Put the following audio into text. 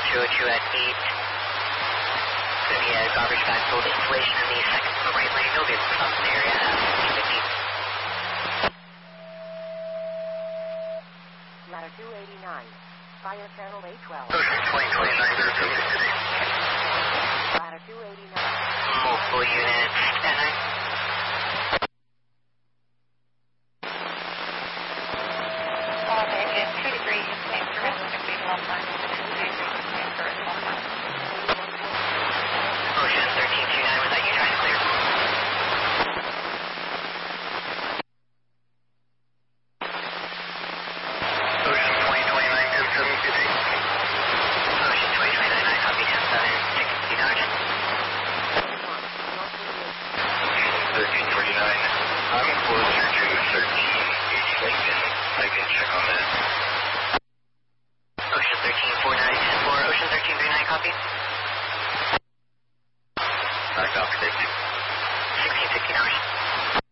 202 at 8. Going to be a garbage backfilled installation in the second right lane. No vehicle stops in the area at 15. Ladder 289. Fire channel 812. Ocean 2029, Ladder 289. Multiple units, standing. All engine 2 degrees, same service, degree 1 line, 2 degrees, same service 1 line. Ocean 1329, was that you trying to clear? Ocean 2029, 10-7, Ocean 2029, I copy 10-7, 60 Dodge. 1329. I'm closer to 1380 Lincoln. I can check on that. Ocean 1349, 10-4, Ocean 1339, copy. I copy, thank you. 1660 Dodge.